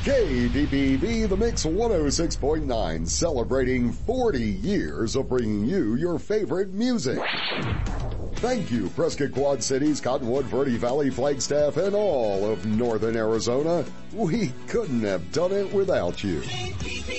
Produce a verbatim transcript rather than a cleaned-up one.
K P P B, The Mix one oh six point nine, celebrating forty years of bringing you your favorite music. Thank you, Prescott Quad Cities, Cottonwood, Verde Valley, Flagstaff, and all of northern Arizona. We couldn't have done it without you.